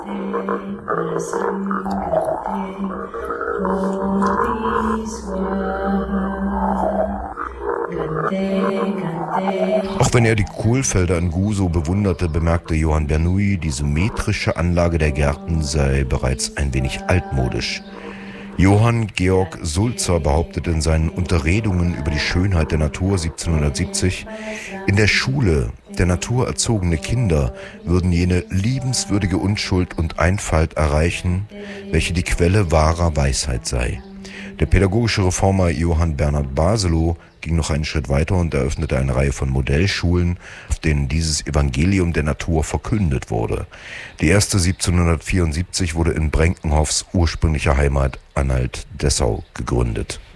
Auch wenn er die Kohlfelder in Gusow bewunderte, bemerkte Johann Bernoulli, die symmetrische Anlage der Gärten sei bereits ein wenig altmodisch. Johann Georg Sulzer behauptet in seinen Unterredungen über die Schönheit der Natur 1770, in der Schule der Natur erzogene Kinder würden jene liebenswürdige Unschuld und Einfalt erreichen, welche die Quelle wahrer Weisheit sei. Der pädagogische Reformer Johann Bernhard Baselow ging noch einen Schritt weiter und eröffnete eine Reihe von Modellschulen, auf denen dieses Evangelium der Natur verkündet wurde. Die erste 1774 wurde in Brenkenhoffs ursprünglicher Heimat Anhalt-Dessau gegründet.